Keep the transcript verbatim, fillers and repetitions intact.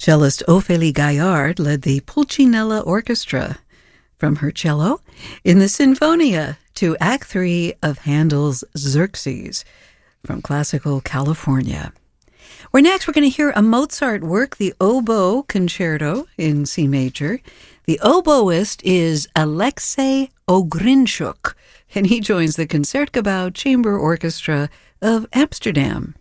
Cellist Ophélie Gaillard led the Pulcinella Orchestra from her cello in the Sinfonia to Act Three of Handel's Xerxes from Classical California. Where next we're going to hear a Mozart work, the Oboe Concerto in C major. The oboist is Alexei Ogrinchuk, and he joins the Concertgebouw Chamber Orchestra of Amsterdam.